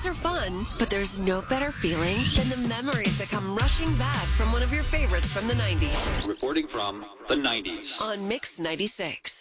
Hits are fun, but there's no better feeling than the memories that come rushing back from one of your favorites from the 90s. Reporting from the 90s. On Mix 96.